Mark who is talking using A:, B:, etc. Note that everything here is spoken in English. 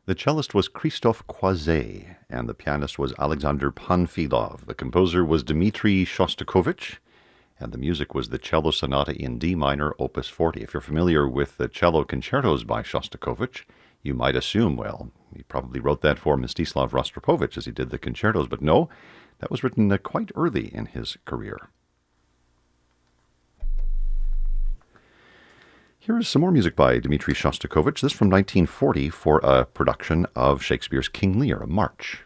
A: The cellist was Christophe Croiset, and the pianist was Alexander Panfilov. The composer was Dmitri Shostakovich, and the music was the Cello Sonata in D minor, Opus 40. If you're familiar with the cello concertos by Shostakovich, you might assume, well, he probably wrote that for Mstislav Rostropovich as he did the concertos, but no, that was written quite early in his career. Here is some more music by Dmitri Shostakovich, this from 1940 for a production of Shakespeare's King Lear, a march.